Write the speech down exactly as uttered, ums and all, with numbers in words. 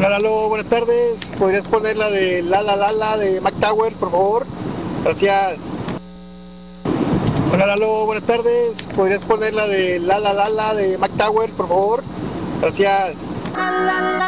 Hola Lalo, buenas tardes. ¿Podrías poner la de La La La La de Mac Towers, por favor? Gracias. Hola Lalo, buenas tardes. ¿Podrías poner la de La La La La de Mac Towers, por favor? Gracias.